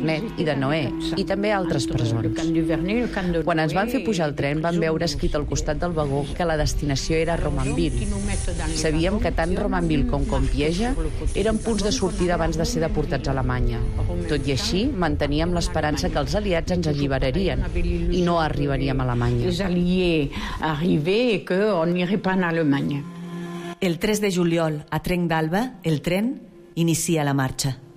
Vernet i de Noè, i també altres presons. Quan ens van fer pujar al tren vam veure escrit al costat del vagó que la destinació era Romainville. Sabíem que tant Romainville com Compiègne eren punts de sortida abans de ser deportats a Alemanya. Tot i així, manteníem l'esperança que els aliats ens alliberarien i no arribaríem a Alemanya. Les alliés arrivaient et qu'on n'irait pas en Allemagne. El 3 de juliol, a Trenc d'Alba, el tren inicia la marxa.